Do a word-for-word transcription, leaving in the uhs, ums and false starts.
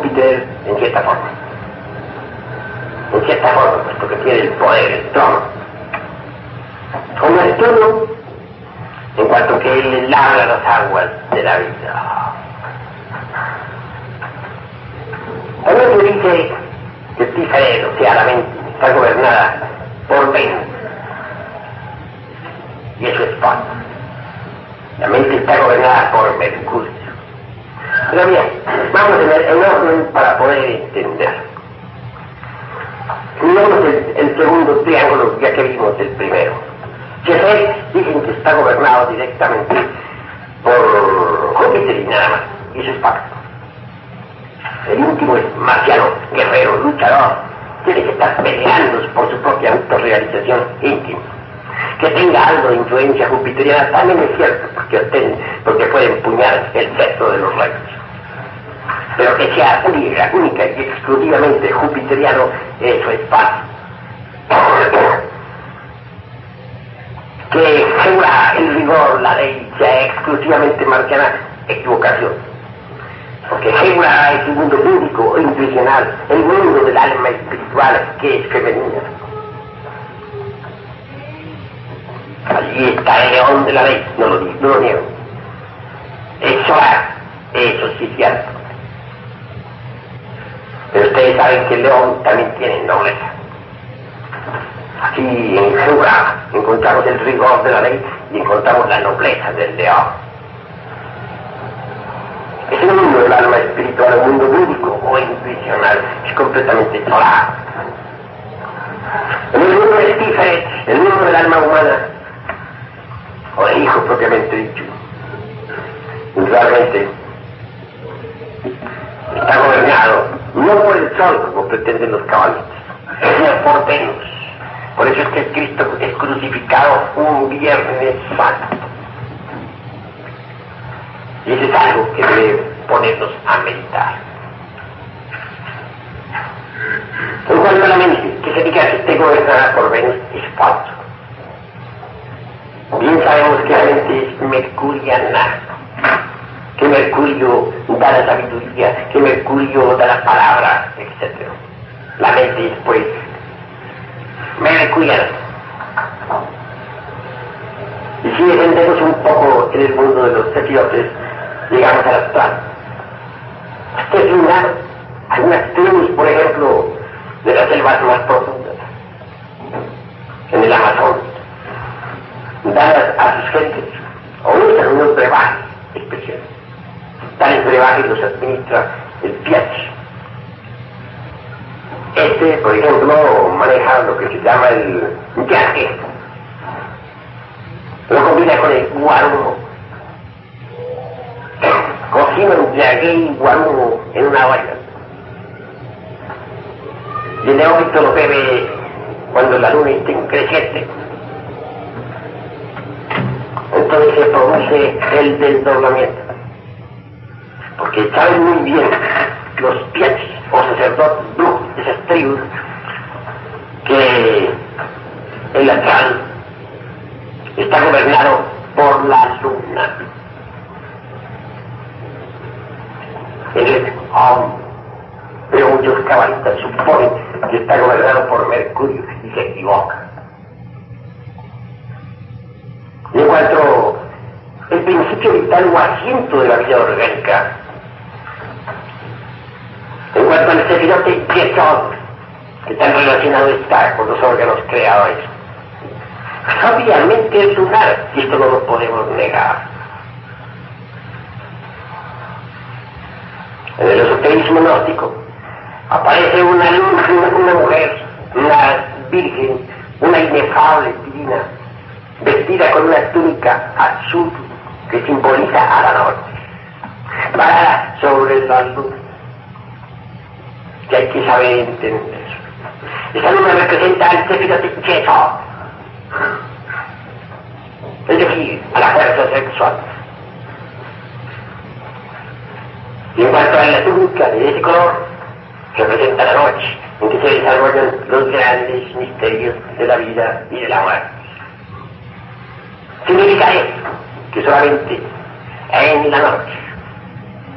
Júpiter en cierta forma. En cierta forma, puesto que tiene el poder, el trono. Con Neptuno, en cuanto que él labra las aguas de la vida. También se dice que Tíferet, o sea, la mente, está gobernada por Venus. Y eso es falso. La mente está gobernada por Mercurio. Pero bien, vamos a ver en orden para poder entender. Miremos el, el segundo triángulo, ya que vimos el primero. Jefet dicen que está gobernado directamente por Júpiter y nada más. Y eso es falso. El último es marciano, guerrero, luchador. Tiene que estar peleando por su propia autorrealización íntima. Que tenga algo de influencia jupiteriana también es cierto, porque, obtiene, porque puede empuñar el cetro de los reyes. Pero que sea única, única y exclusivamente jupiteriano, eso es falso. Que jura el rigor, la ley, sea exclusivamente marciana, equivocación. Porque Hebra es un mundo único e intuicional, el mundo del alma espiritual que es femenina. Allí está el león de la ley, no lo, no lo niego. Es solar, eso sí es cierto. Pero ustedes saben que el león también tiene nobleza. Aquí en Hebra encontramos el rigor de la ley y encontramos la nobleza del león. Es el mundo del alma espiritual, un mundo único o intuicional, es completamente solar. En el mundo de Tíferet, el mundo del alma humana, o del hijo propiamente dicho, realmente está gobernado no por el sol como pretenden los cabalistas, sino por Venus. Por eso es que Cristo es crucificado un viernes santo. Y eso es algo que debe ponernos a meditar. En cuanto a la mente, que se diga que esté gobernada por Venus es falso. Bien sabemos que la mente es mercuriana, que Mercurio da la sabiduría, que Mercurio da la palabra, etcétera. La mente es, pues, mercuriana. Y si defendemos un poco en el mundo de los cefirotes, llegamos al astral. Este es lunar, algunas tribus, por ejemplo, de las selvas más profundas, en el Amazonas, dan a sus gentes, o usan unos brebajes especiales. Tales brebajes los administra el Piachi. Este, por ejemplo, maneja lo que se llama el yaque. Lo combina con el guarumo. Cocina un yaque y guarumo en una olla. Y el neófito lo bebe cuando la luna está creciente. Entonces se produce el desdoblamiento. Porque saben muy bien los piachis o sacerdotes brujos de esas tribus que el astral está gobernado por la luna. El hombre, pero muchos cabalistas suponen que está gobernado por Mercurio y se equivocan. Y en cuanto al principio vital o asiento de la vida orgánica, en cuanto al cefirote Yesod, que tan relacionado está con los órganos creadores, obviamente es lunar, y esto no lo podemos negar. En el esoterismo gnóstico aparece una luz, una, una mujer, una virgen, una inefable divina, vestida con una túnica azul que simboliza a la noche, parada sobre la luz, que hay que saber entender. Esa luna representa al Cefirote Yesod, es decir, a la fuerza sexual. Y en cuanto a la túnica de ese color, representa la noche, en que se desarrollan los grandes misterios de la vida y de la muerte. Significa esto, que solamente en la noche